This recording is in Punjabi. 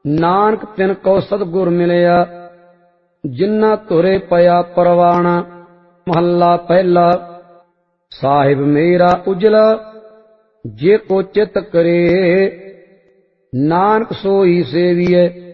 ਨਾਨਕ ਤਿਨ ਕੋ ਸਤਿਗੁਰ ਮਿਲਿਆ, ਜਿਨ੍ਹਾਂ ਧੁਰੇ ਪਿਆ ਪਰਵਾਣਾ। ਮਹੱਲਾ ਪਹਿਲਾ। ਸਾਹਿਬ ਮੇਰਾ ਉਜਲਾ, ਜੇ ਕੋ ਚਿਤ ਕਰੇ, ਨਾਨਕ ਸੋਈ ਸੇਵੀਐ।